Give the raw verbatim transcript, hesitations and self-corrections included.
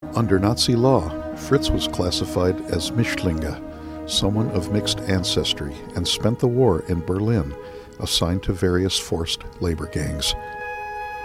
Under Nazi law, Fritz was classified as Mischlinge, someone of mixed ancestry, and spent the war in Berlin, assigned to various forced labor gangs.